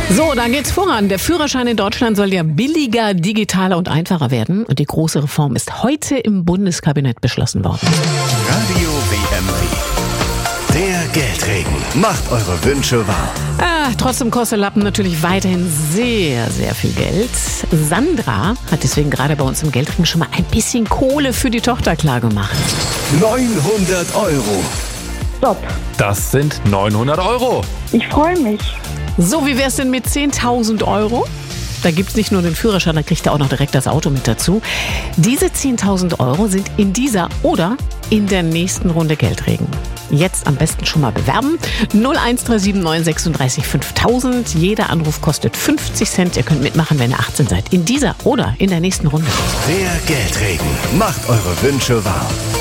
So, da geht's voran. Der Führerschein in Deutschland soll ja billiger, digitaler und einfacher werden. Und die große Reform ist heute im Bundeskabinett beschlossen worden. Radio WMW. Der Geldregen. Macht eure Wünsche wahr. Trotzdem kostet Lappen natürlich weiterhin sehr, sehr viel Geld. Sandra hat deswegen gerade bei uns im Geldregen schon mal ein bisschen Kohle für die Tochter klargemacht. 900 Euro. Stopp. Das sind 900 Euro. Ich freue mich. So, wie wär's denn mit 10.000 Euro? Da gibt's nicht nur den Führerschein, da kriegt er auch noch direkt das Auto mit dazu. Diese 10.000 Euro sind in dieser oder in der nächsten Runde Geldregen. Jetzt am besten schon mal bewerben. 01379 936 5000. Jeder Anruf kostet 50 Cent. Ihr könnt mitmachen, wenn ihr 18 seid. In dieser oder in der nächsten Runde. Der Geldregen. Macht eure Wünsche wahr.